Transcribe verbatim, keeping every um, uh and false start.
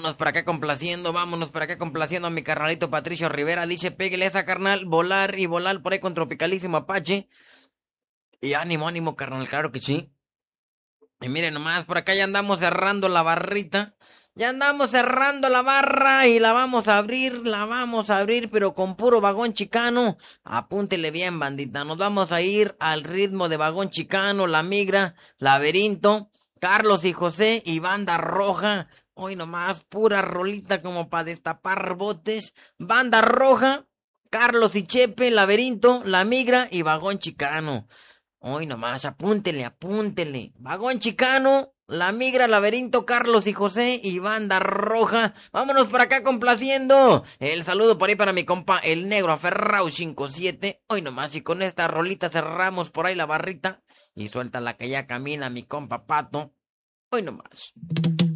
Vámonos para acá complaciendo, vámonos para acá complaciendo a mi carnalito Patricio Rivera. Dice, pégale esa carnal, volar y volar por ahí con Tropicalísimo Apache. Y ánimo, ánimo, carnal, claro que sí. Y miren nomás, por acá ya andamos cerrando la barrita. Ya andamos cerrando la barra y la vamos a abrir, la vamos a abrir, pero con puro vagón chicano. Apúntele bien, bandita. Nos vamos a ir al ritmo de vagón chicano, La Migra, Laberinto, Carlos y José y Banda Roja. Hoy nomás, pura rolita como para destapar botes. Banda Roja, Carlos y Chepe, Laberinto, La Migra y vagón chicano. Hoy nomás, apúntele, apúntele. Vagón chicano, La Migra, Laberinto, Carlos y José y Banda Roja. Vámonos por acá complaciendo. El saludo por ahí para mi compa, el negro aferrao cinco siete. Hoy nomás, y con esta rolita cerramos por ahí la barrita. Y suelta la que ya camina mi compa Pato. Hoy nomás.